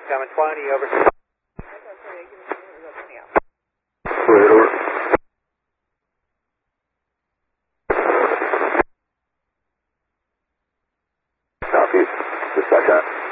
Coming 20, over. Go ahead, over. Southeast, just like that.